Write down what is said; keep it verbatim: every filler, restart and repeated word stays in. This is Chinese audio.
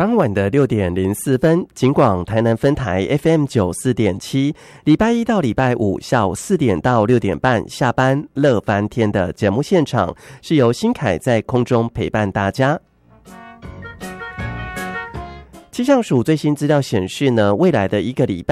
傍晚的六点零四分，警广台南分台 F M 九四点七，礼拜一到礼拜五下午四点到六点半下班乐翻天的节目现场，是由新凯在空中陪伴大家。气象署最新资料显示呢，未来的一个礼拜